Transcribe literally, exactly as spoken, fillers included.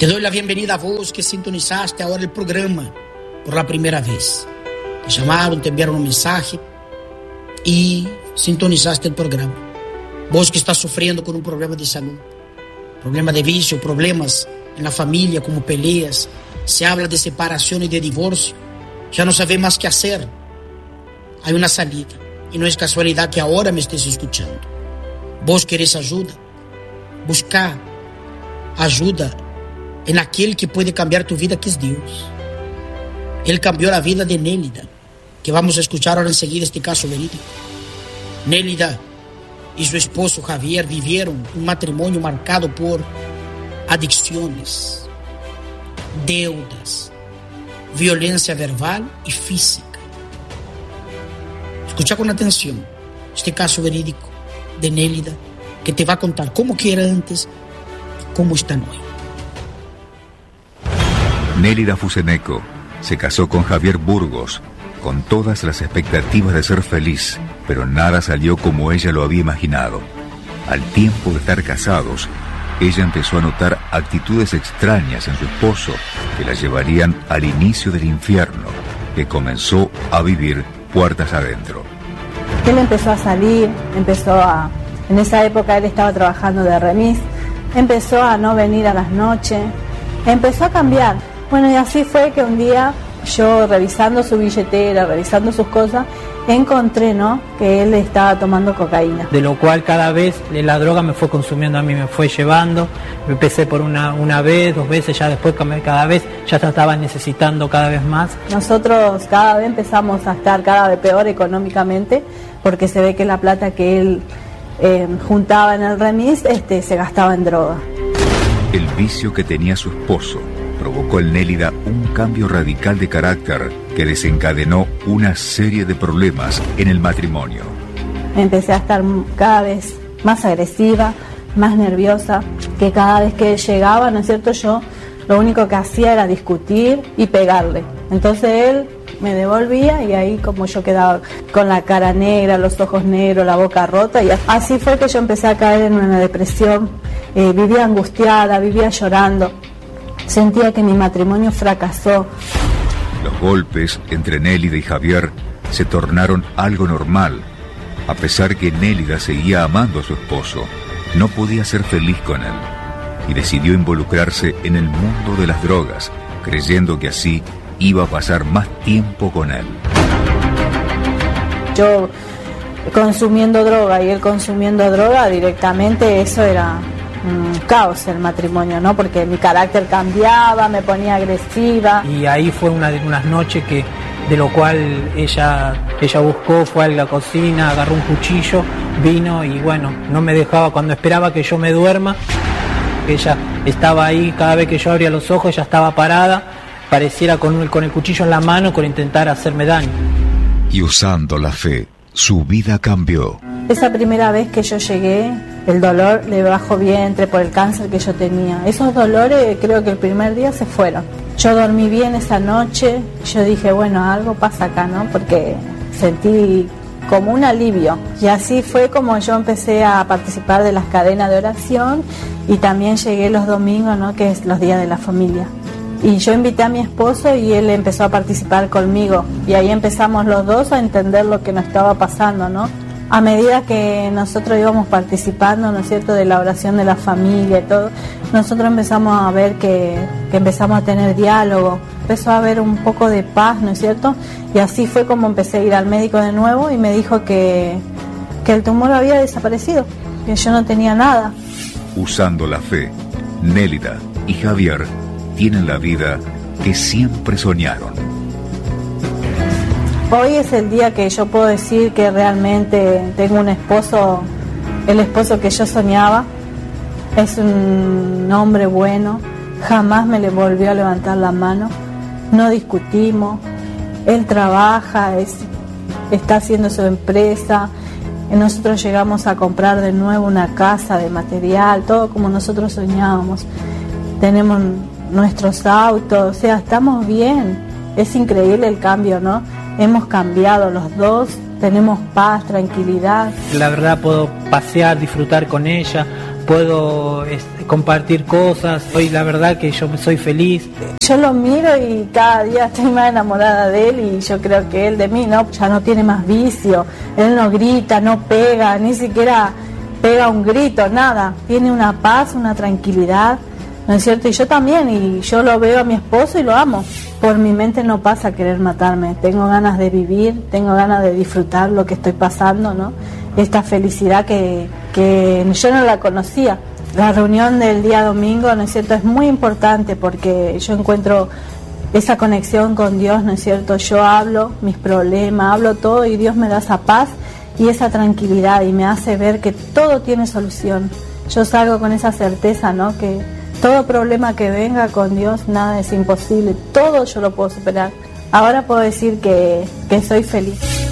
Te doy la bienvenida a vos que sintonizaste ahora el programa por la primera vez. Te llamaron, te enviaron un mensaje y sintonizaste el programa. Vos que estás sufriendo con un problema de salud, problema de vicio, problemas en la familia como peleas, se habla de separación y de divorcio, ya no sabes más qué hacer. Hay una salida y no es casualidad que ahora me estés escuchando. Vos querés ayuda, busca ayuda en aquel que puede cambiar tu vida, que es Dios. Él cambió la vida de Nélida, que vamos a escuchar ahora enseguida este caso verídico. Nélida y su esposo Javier vivieron un matrimonio marcado por adicciones, deudas, violencia verbal y física. Escucha con atención este caso verídico de Nélida, que te va a contar cómo que era antes y cómo están hoy. Nélida Fuseneco se casó con Javier Burgos, con todas las expectativas de ser feliz, pero nada salió como ella lo había imaginado. Al tiempo de estar casados, ella empezó a notar actitudes extrañas en su esposo que la llevarían al inicio del infierno, que comenzó a vivir puertas adentro. Él empezó a salir, empezó a... En esa época él estaba trabajando de remis, empezó a no venir a las noches, empezó a cambiar. Bueno, y así fue que un día yo, revisando su billetera, revisando sus cosas, encontré, ¿no?, que él estaba tomando cocaína. De lo cual cada vez la droga me fue consumiendo a mí, me fue llevando. Empecé por una, una vez, dos veces, ya después cada vez ya estaba necesitando cada vez más. Nosotros cada vez empezamos a estar cada vez peor económicamente, porque se ve que la plata que él eh, juntaba en el remis este, se gastaba en droga. El vicio que tenía su esposo provocó en Nélida un cambio radical de carácter que desencadenó una serie de problemas en el matrimonio. Empecé a estar cada vez más agresiva, más nerviosa, que cada vez que él llegaba, ¿no es cierto?, yo lo único que hacía era discutir y pegarle. Entonces él me devolvía y ahí como yo quedaba con la cara negra, los ojos negros, la boca rota, y así fue que yo empecé a caer en una depresión. Eh, vivía angustiada, vivía llorando. Sentía que mi matrimonio fracasó. Los golpes entre Nélida y Javier se tornaron algo normal. A pesar que Nélida seguía amando a su esposo, no podía ser feliz con él y decidió involucrarse en el mundo de las drogas, creyendo que así iba a pasar más tiempo con él. Yo consumiendo droga y él consumiendo droga directamente, eso era un caos el matrimonio, ¿no? Porque mi carácter cambiaba, me ponía agresiva. Y ahí fue una de unas noches que de lo cual ella ella buscó, fue a la cocina, agarró un cuchillo, vino y bueno, no me dejaba, cuando esperaba que yo me duerma, ella estaba ahí, cada vez que yo abría los ojos ella estaba parada, pareciera con, un, con el cuchillo en la mano, con intentar hacerme daño. Y usando la fe, su vida cambió. Esa primera vez que yo llegué, el dolor de bajo vientre por el cáncer que yo tenía, esos dolores creo que el primer día se fueron. Yo dormí bien esa noche, yo dije, bueno, algo pasa acá, ¿no? Porque sentí como un alivio. Y así fue como yo empecé a participar de las cadenas de oración y también llegué los domingos, ¿no?, que es los días de la familia. Y yo invité a mi esposo y él empezó a participar conmigo. Y ahí empezamos los dos a entender lo que nos estaba pasando, ¿no? A medida que nosotros íbamos participando, ¿no es cierto?, de la oración de la familia y todo, nosotros empezamos a ver que, que empezamos a tener diálogo, empezó a haber un poco de paz, ¿no es cierto? Y así fue como empecé a ir al médico de nuevo y me dijo que, que el tumor había desaparecido, que yo no tenía nada. Usando la fe, Nélida y Javier tienen la vida que siempre soñaron. Hoy es el día que yo puedo decir que realmente tengo un esposo, el esposo que yo soñaba. Es un hombre bueno, jamás me le volvió a levantar la mano, no discutimos, él trabaja, es, está haciendo su empresa, nosotros llegamos a comprar de nuevo una casa de material, todo como nosotros soñábamos, tenemos nuestros autos, o sea, estamos bien, es increíble el cambio, ¿no? Hemos cambiado los dos, tenemos paz, tranquilidad. La verdad puedo pasear, disfrutar con ella, puedo este, compartir cosas. Hoy la verdad que yo soy feliz. Yo lo miro y cada día estoy más enamorada de él y yo creo que él de mí, ¿no? Ya no tiene más vicio, él no grita, no pega, ni siquiera pega un grito, nada. Tiene una paz, una tranquilidad, ¿no es cierto? Y yo también, y yo lo veo a mi esposo y lo amo. Por mi mente no pasa querer matarme, tengo ganas de vivir, tengo ganas de disfrutar lo que estoy pasando, ¿no? Esta felicidad que, que yo no la conocía. La reunión del día domingo, ¿no es cierto?, es muy importante porque yo encuentro esa conexión con Dios, ¿no es cierto? Yo hablo mis problemas, hablo todo y Dios me da esa paz y esa tranquilidad y me hace ver que todo tiene solución. Yo salgo con esa certeza, ¿no?, que todo problema que venga con Dios, nada es imposible, todo yo lo puedo superar. Ahora puedo decir que, que soy feliz.